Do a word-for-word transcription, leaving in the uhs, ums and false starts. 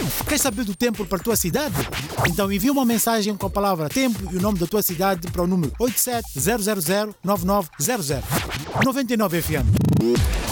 Queres saber do tempo para a tua cidade? Então envia uma mensagem com a palavra tempo e o nome da tua cidade para o número oito sete zero zero zero nove nove zero zero. noventa e nove F M.